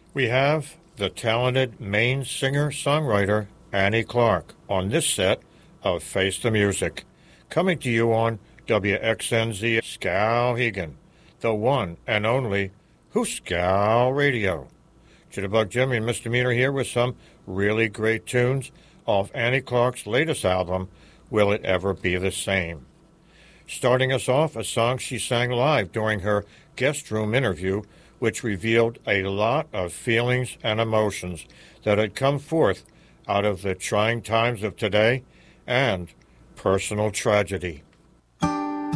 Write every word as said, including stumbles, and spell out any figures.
We have the talented Maine singer-songwriter Annie Clark on this set of Face the Music, coming to you on W X N Z Skowhegan, the one and only Hooskow Radio. Jitterbug Jimmy and Misdemeanor here with some really great tunes off Annie Clark's latest album, Will It Ever Be the Same? Starting us off, a song she sang live during her guest room interview, which revealed a lot of feelings and emotions that had come forth out of the trying times of today and personal tragedy.